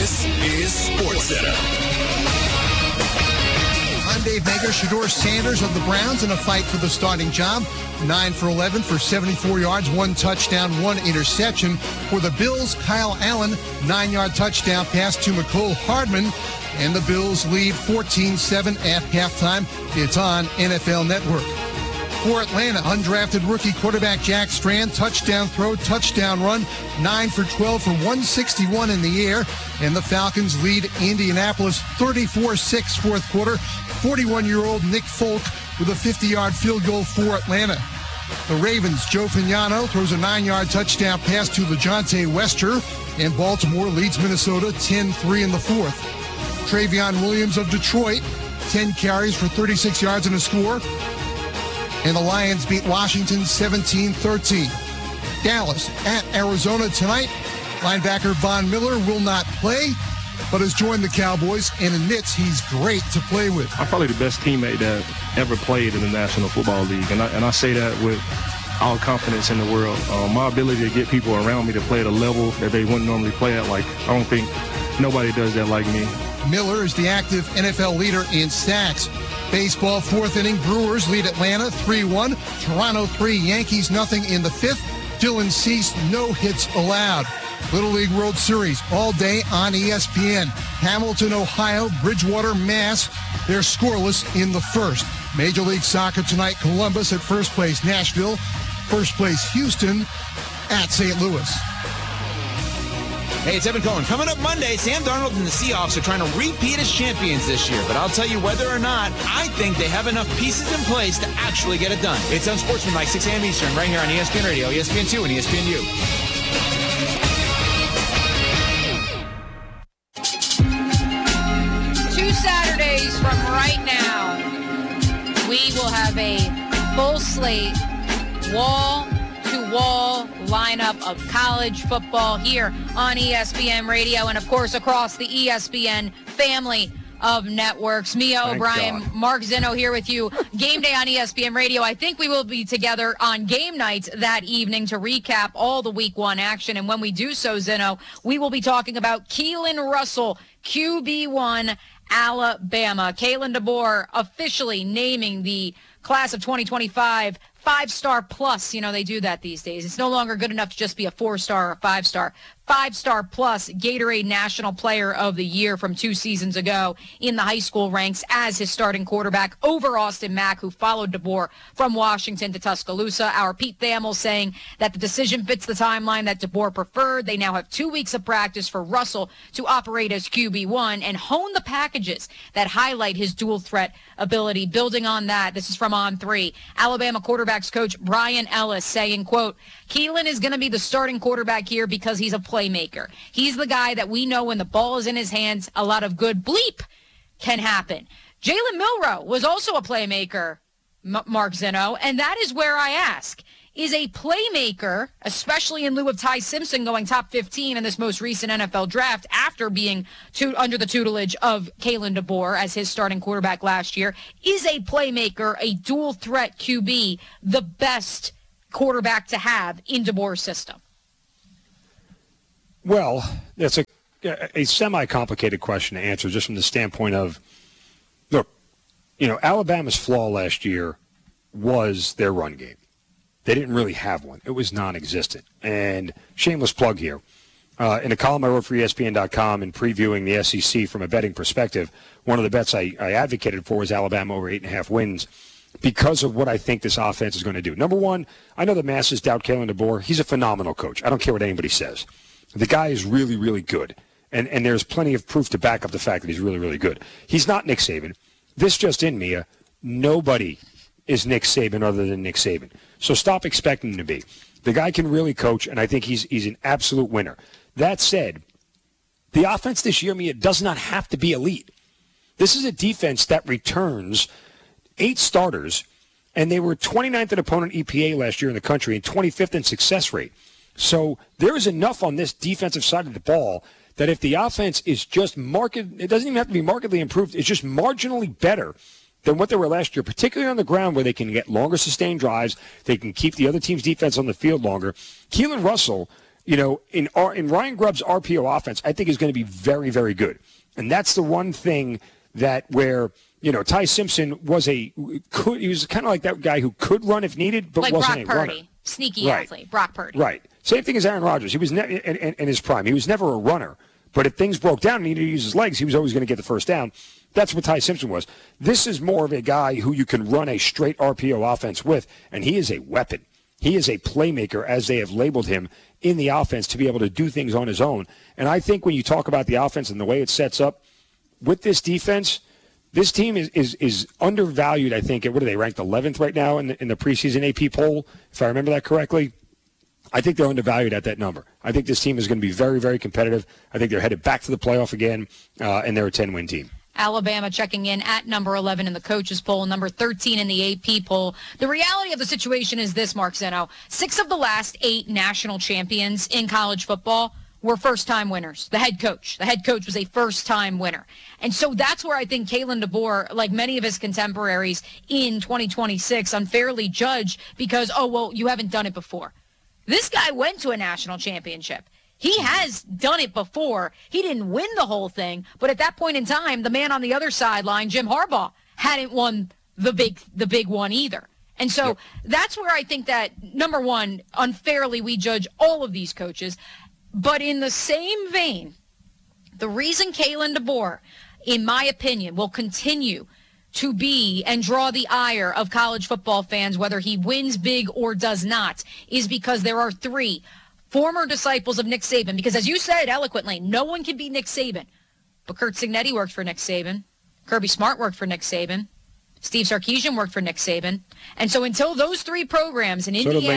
This is SportsCenter. I'm Dave Baker. Shedeur Sanders of the Browns in a fight for the starting job. 9 for 11 for 74 yards, 1 touchdown, 1 interception. For the Bills, Kyle Allen, 9-yard touchdown pass to Mecole Hardman. And the Bills lead 14-7 at halftime. It's on NFL Network. For Atlanta, undrafted rookie quarterback Jack Strand, touchdown throw, touchdown run, 9 for 12 for 161 in the air. And the Falcons lead Indianapolis 34-6 fourth quarter. 41-year-old Nick Folk with a 50-yard field goal for Atlanta. The Ravens, Joe Fagnano throws a 9-yard touchdown pass to LeJohntay Wester. And Baltimore leads Minnesota 10-3 in the fourth. Travion Williams of Detroit, 10 carries for 36 yards and a score. And the Lions beat Washington 17-13. Dallas at Arizona tonight. Linebacker Von Miller will not play, but has joined the Cowboys and admits he's great to play with. I'm probably the best teammate that ever played in the National Football League, and I say that with all confidence in the world. My ability to get people around me to play at a level that they wouldn't normally play at, like, I don't think nobody does that like me. Miller is the active NFL leader in sacks. Baseball, fourth inning. Brewers lead Atlanta 3-1. Toronto 3, Yankees nothing in the fifth. Dylan Cease, no hits allowed. Little League World Series all day on ESPN. Hamilton, Ohio, Bridgewater, Mass. They're scoreless in the first. Major League Soccer tonight. Columbus at first place. Nashville, first place. Houston at St. Louis. Hey, it's Evan Cohen. Coming up Monday, Sam Darnold and the Seahawks are trying to repeat as champions this year. But I'll tell you whether or not, I think they have enough pieces in place to actually get it done. It's Unsportsmanlike, 6 a.m. Eastern, right here on ESPN Radio, ESPN2, and ESPNU. 2 Saturdays from right now, we will have a full slate, wall-to-wall lineup of college football here on ESPN Radio and, of course, across the ESPN family of networks. Mia O'Brien, Mark Zinno here with you. Game day on ESPN Radio. I think we will be together on game nights that evening to recap all the Week 1 action. And when we do so, Zinno, we will be talking about Keelan Russell, QB1, Alabama. Kalen DeBoer officially naming the class of 2025 5-star plus. You know, they do that these days. It's no longer good enough to just be a 4-star or a 5-star. 5-star plus Gatorade National Player of the Year from 2 seasons ago in the high school ranks as his starting quarterback over Austin Mack, who followed DeBoer from Washington to Tuscaloosa. Our Pete Thamel saying that the decision fits the timeline that DeBoer preferred. They now have 2 weeks of practice for Russell to operate as QB1 and hone the packages that highlight his dual threat ability. Building on that, this is from On3. Alabama quarterbacks coach Brian Ellis saying, quote, Keelan is going to be the starting quarterback here because he's a playmaker. He's the guy that we know when the ball is in his hands, a lot of good bleep can happen. Jalen Milroe was also a playmaker, Mark Zinno, and that is where I ask, is a playmaker, especially in lieu of Ty Simpson going top 15 in this most recent NFL draft after being under the tutelage of Kalen DeBoer as his starting quarterback last year, is a playmaker, a dual threat QB, the best quarterback to have in DeBoer's system? Well, that's a semi-complicated question to answer just from the standpoint of, look, you know, Alabama's flaw last year was their run game. They didn't really have one. It was non-existent. And shameless plug here. In a column I wrote for ESPN.com in previewing the SEC from a betting perspective, one of the bets I advocated for was Alabama over 8.5 wins because of what I think this offense is going to do. Number one, I know the masses doubt Kalen DeBoer. He's a phenomenal coach. I don't care what anybody says. The guy is really, really good. And there's plenty of proof to back up the fact that he's really, really good. He's not Nick Saban. This just in, Mia. Nobody is Nick Saban other than Nick Saban. So stop expecting him to be. The guy can really coach, and I think he's an absolute winner. That said, the offense this year, Mia, does not have to be elite. This is a defense that returns 8 starters, and they were 29th in opponent EPA last year in the country and 25th in success rate. So there is enough on this defensive side of the ball that if the offense is just it doesn't even have to be markedly improved, it's just marginally better than what they were last year, particularly on the ground where they can get longer sustained drives, they can keep the other team's defense on the field longer. Keelan Russell, in Ryan Grubb's RPO offense, I think is going to be very, very good. And that's the one thing that where, Ty Simpson he was kind of like that guy who could run if needed, but like wasn't Brock a Purdy. runner. Sneaky athlete, Brock Purdy. Right. Same thing as Aaron Rodgers. He was in his prime. He was never a runner. But if things broke down and he needed to use his legs, he was always going to get the first down. That's what Ty Simpson was. This is more of a guy who you can run a straight RPO offense with, and he is a weapon. He is a playmaker, as they have labeled him in the offense, to be able to do things on his own. And I think when you talk about the offense and the way it sets up, with this defense, this team is undervalued, I think. What are they, ranked 11th right now in the preseason AP poll, if I remember that correctly? I think they're undervalued at that number. I think this team is going to be very, very competitive. I think they're headed back to the playoff again, and they're a 10-win team. Alabama checking in at number 11 in the coaches poll, number 13 in the AP poll. The reality of the situation is this, Mark Zinno. 6 of the last 8 national champions in college football were first-time winners. The head coach was a first-time winner. And so that's where I think Kalen DeBoer, like many of his contemporaries in 2026, unfairly judged because, you haven't done it before. This guy went to a national championship. He has done it before. He didn't win the whole thing, but at that point in time, the man on the other sideline, Jim Harbaugh, hadn't won the big one either. And so that's where I think that, number one, unfairly we judge all of these coaches. But in the same vein, the reason Kalen DeBoer, in my opinion, will continue to be and draw the ire of college football fans, whether he wins big or does not, is because there are 3 former disciples of Nick Saban. Because as you said eloquently, no one can beat Nick Saban. But Curt Cignetti worked for Nick Saban. Kirby Smart worked for Nick Saban. Steve Sarkisian worked for Nick Saban. And so until those 3 programs in Indiana...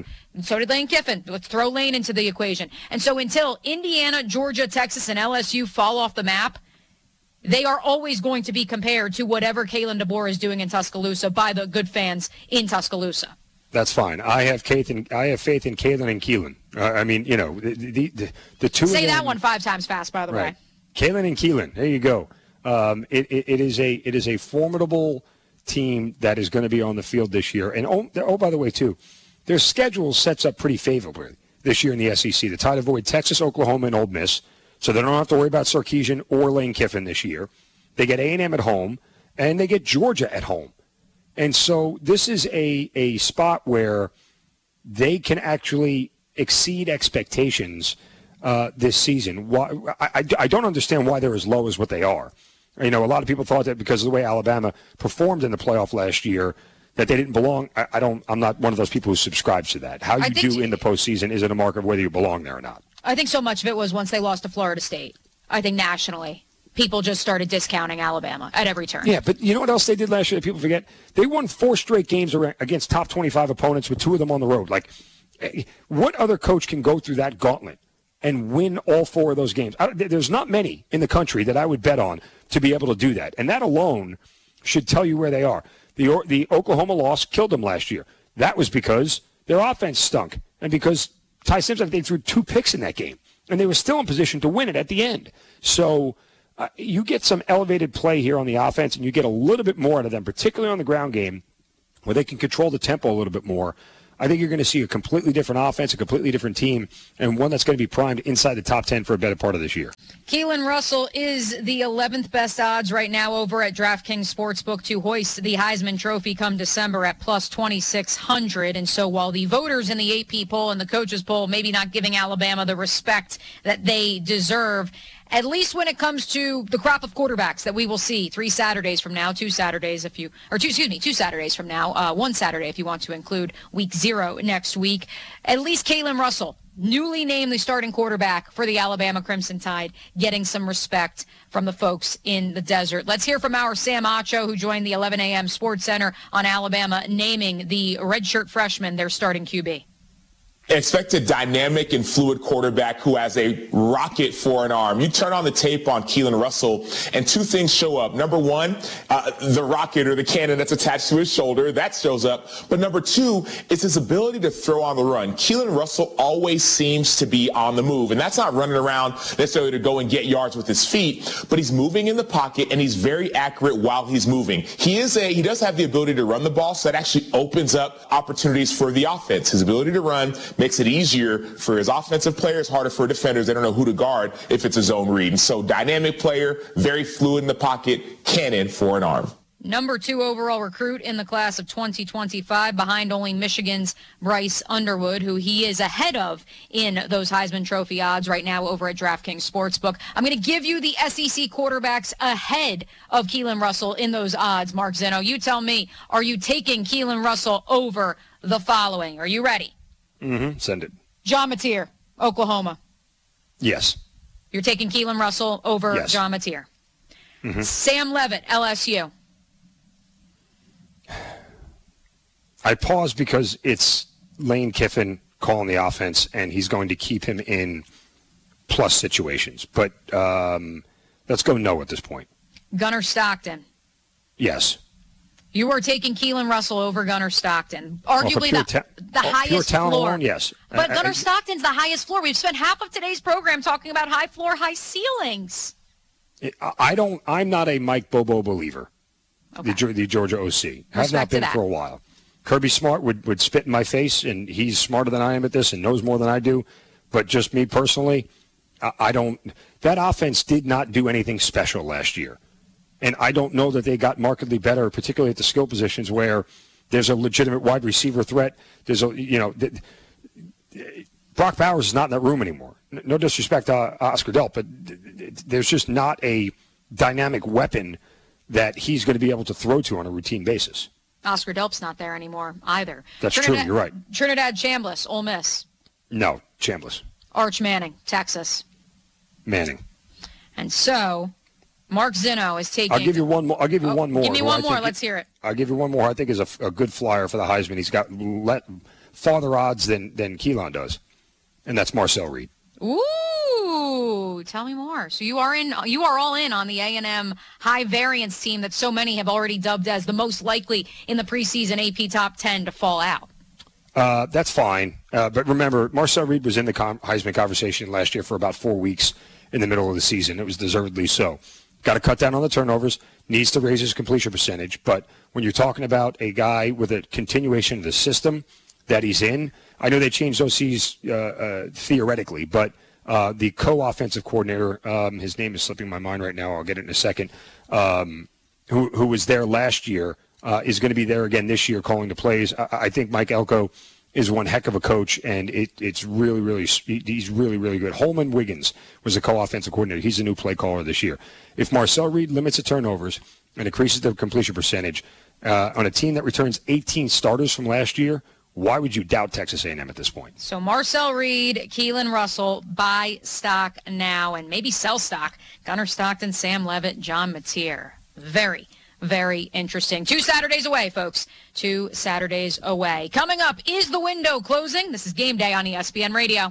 So did Lane Kiffin. Let's throw Lane into the equation. And so until Indiana, Georgia, Texas, and LSU fall off the map, they are always going to be compared to whatever Kalen DeBoer is doing in Tuscaloosa by the good fans in Tuscaloosa. That's fine. I have faith in Kalen and Keelan. The two. Say that one 5 times fast, by the way. Kalen and Keelan. There you go. It is a formidable team that is going to be on the field this year. And by the way, too, their schedule sets up pretty favorably this year in the SEC. The Tide avoid Texas, Oklahoma, and Ole Miss. So they don't have to worry about Sarkisian or Lane Kiffin this year. They get A&M at home, and they get Georgia at home. And so this is a spot where they can actually exceed expectations this season. I don't understand why they're as low as what they are. A lot of people thought that because of the way Alabama performed in the playoff last year, that they didn't belong. I'm not one of those people who subscribes to that. How you do in the postseason isn't a mark of whether you belong there or not. I think so much of it was once they lost to Florida State. I think nationally, people just started discounting Alabama at every turn. Yeah, but you know what else they did last year that people forget? They won 4 straight games against top 25 opponents with 2 of them on the road. Like, what other coach can go through that gauntlet and win all 4 of those games? There's not many in the country that I would bet on to be able to do that. And that alone should tell you where they are. The Oklahoma loss killed them last year. That was because their offense stunk and because Ty Simpson, they threw 2 picks in that game, and they were still in position to win it at the end. So you get some elevated play here on the offense, and you get a little bit more out of them, particularly on the ground game, where they can control the tempo a little bit more. I think you're going to see a completely different offense, a completely different team, and one that's going to be primed inside the top 10 for a better part of this year. Keelan Russell is the 11th best odds right now over at DraftKings Sportsbook to hoist the Heisman Trophy come December at plus 2,600. And so while the voters in the AP poll and the coaches poll maybe not giving Alabama the respect that they deserve, at least when it comes to the crop of quarterbacks that we will see 2 Saturdays from now, 2 Saturdays from now, 1 Saturday if you want to include week 0 next week. At least Kalen Russell, newly named the starting quarterback for the Alabama Crimson Tide, getting some respect from the folks in the desert. Let's hear from our Sam Acho, who joined the 11 a.m. Sports Center on Alabama, naming the redshirt freshman their starting QB. Expect a dynamic and fluid quarterback who has a rocket for an arm. You turn on the tape on Keelan Russell, and 2 things show up. Number 1, the rocket or the cannon that's attached to his shoulder. That shows up. But number 2, it's his ability to throw on the run. Keelan Russell always seems to be on the move, and that's not running around necessarily to go and get yards with his feet, but he's moving in the pocket, and he's very accurate while he's moving. He does have the ability to run the ball, so that actually opens up opportunities for the offense. His ability to run makes it easier for his offensive players, harder for defenders. They don't know who to guard if it's a zone read. And so dynamic player, very fluid in the pocket, cannon for an arm. Number 2 overall recruit in the class of 2025, behind only Michigan's Bryce Underwood, who he is ahead of in those Heisman Trophy odds right now over at DraftKings Sportsbook. I'm going to give you the SEC quarterbacks ahead of Keelan Russell in those odds, Mark Zinno. You tell me, are you taking Keelan Russell over the following? Are you ready? Mm-hmm. Send it. John Mateer, Oklahoma. Yes. You're taking Keelan Russell over Yes. John Mateer. Mm-hmm. Sam Leavitt, LSU. I pause because it's Lane Kiffin calling the offense, and he's going to keep him in plus situations. But let's go no at this point. Gunnar Stockton. Yes. You are taking Keelan Russell over Gunnar Stockton. Arguably the highest pure talent floor. alone, yes. But Gunnar Stockton's the highest floor. We've spent half of today's program talking about high floor, high ceilings. I'm not a Mike Bobo believer. Okay. The Georgia OC. Have not been for a while. Kirby Smart would spit in my face, and he's smarter than I am at this and knows more than I do. But just me personally, I don't. That offense did not do anything special last year. And I don't know that they got markedly better, particularly at the skill positions where there's a legitimate wide receiver threat. There's Brock Bowers is not in that room anymore. No disrespect to Oscar Delp, but there's just not a dynamic weapon that he's going to be able to throw to on a routine basis. Oscar Delp's not there anymore either. That's true. You're right. Trinidad Chambliss, Ole Miss. No, Chambliss. Arch Manning, Texas. Manning. And so, Mark Zinno is taking. I'll give you one more. Give me one more. Let's hear it. I'll give you one more. I think is a good flyer for the Heisman. He's got farther odds than Keelan does, and that's Marcel Reed. Ooh, tell me more. So you are all in on the A&M high variance team that so many have already dubbed as the most likely in the preseason AP top 10 to fall out. That's fine. But remember, Marcel Reed was in the Heisman conversation last year for about 4 weeks in the middle of the season. It was deservedly so. Got to cut down on the turnovers, needs to raise his completion percentage. But when you're talking about a guy with a continuation of the system that he's in, I know they changed OCs theoretically, but the co-offensive coordinator, his name is slipping my mind right now, I'll get it in a second, who was there last year, is going to be there again this year calling the plays. I think Mike Elko is one heck of a coach, and he's really, really good. Holman Wiggins was the co-offensive coordinator. He's a new play caller this year. If Marcel Reed limits the turnovers and increases the completion percentage on a team that returns 18 starters from last year, why would you doubt Texas A&M at this point? So Marcel Reed, Keelan Russell, buy stock now and maybe sell stock. Gunnar Stockton, Sam Leavitt, John Mateer. Very, very interesting. 2 Saturdays away, folks. 2 Saturdays away. Coming up, is the window closing? This is Game Day on ESPN Radio.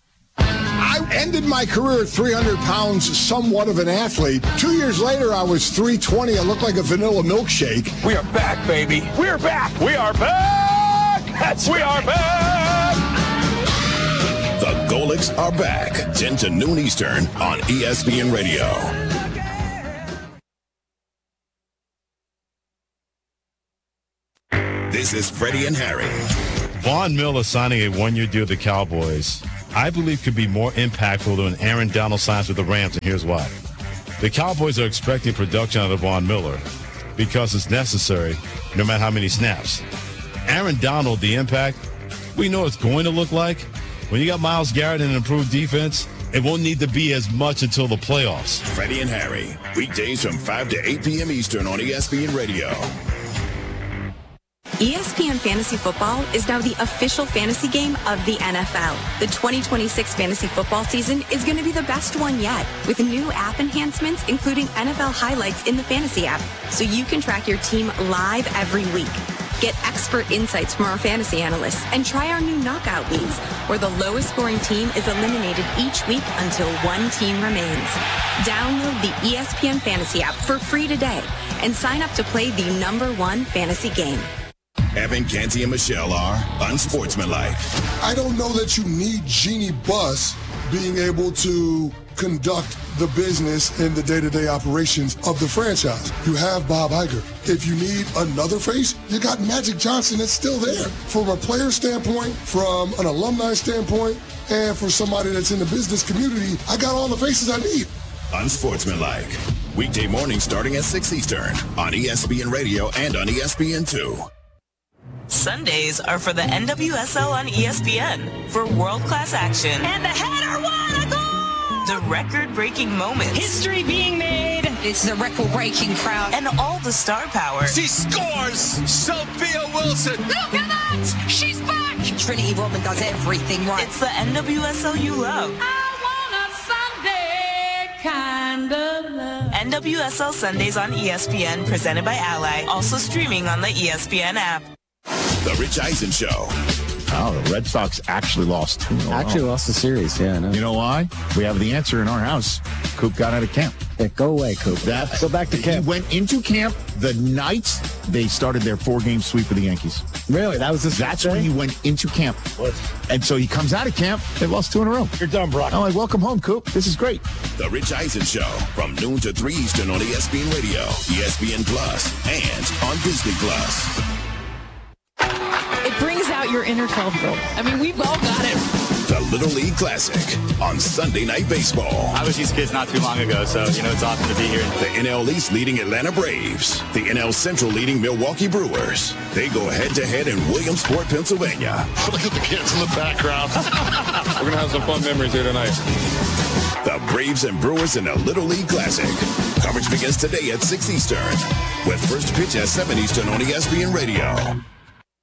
I ended my career at 300 pounds, somewhat of an athlete. 2 years later, I was 320. I looked like a vanilla milkshake. We are back, baby. We are back. We are back. We are back. The Golics are back. 10 to noon Eastern on ESPN Radio. This is Freddie and Harry. Von Miller signing a one-year deal with the Cowboys, I believe, could be more impactful than Aaron Donald signs with the Rams, and here's why. The Cowboys are expecting production out of Von Miller because it's necessary no matter how many snaps. Aaron Donald, the impact, we know it's going to look like. When you got Myles Garrett and an improved defense, it won't need to be as much until the playoffs. Freddie and Harry, weekdays from 5 to 8 p.m. Eastern on ESPN Radio. ESPN Fantasy Football is now the official fantasy game of the NFL. The 2026 fantasy football season is going to be the best one yet, with new app enhancements, including NFL highlights in the fantasy app, so you can track your team live every week. Get expert insights from our fantasy analysts and try our new knockout leagues, where the lowest scoring team is eliminated each week until one team remains. Download the ESPN Fantasy app for free today and sign up to play the #1 fantasy game. Evan, Canty, and Michelle are unsportsmanlike. I don't know that you need Jeannie Buss being able to conduct the business and the day-to-day operations of the franchise. You have Bob Iger. If you need another face, you got Magic Johnson that's still there. From a player standpoint, from an alumni standpoint, and for somebody that's in the business community, I got all the faces I need. Unsportsmanlike. Weekday mornings starting at 6 Eastern on ESPN Radio and on ESPN2. Sundays are for the NWSL on ESPN for world-class action. And the header won a goal! The record-breaking moments. History being made. It's the record-breaking crowd. And all the star power. She scores! Sophia Wilson! Look at that! She's back! Trinity Rodman does everything right. It's the NWSL you love. Kind of love. NWSL Sundays on ESPN, presented by Ally. Also streaming on the ESPN app. The Rich Eisen Show. Oh, the Red Sox actually lost 2-0. Actually lost the series, yeah. No. You know why? We have the answer in our house. Coop got out of camp. Yeah, go away, Coop. Go back to camp. He went into camp the night they started their 4-game sweep of the Yankees. Really? That's when he went into camp. What? And so he comes out of camp. They lost 2 in a row. You're done, Brock. I'm like, welcome home, Coop. This is great. The Rich Eisen Show from noon to 3 Eastern on ESPN Radio, ESPN Plus, and on Disney Plus. It brings out your inner 12-year-old. I mean, we've all got it. The Little League Classic on Sunday Night Baseball. I was these kids not too long ago, so, it's awesome to be here. The NL East leading Atlanta Braves. The NL Central leading Milwaukee Brewers. They go head-to-head in Williamsport, Pennsylvania. Look at the kids in the background. We're going to have some fun memories here tonight. The Braves and Brewers in a Little League Classic. Coverage begins today at 6 Eastern. With first pitch at 7 Eastern on ESPN Radio.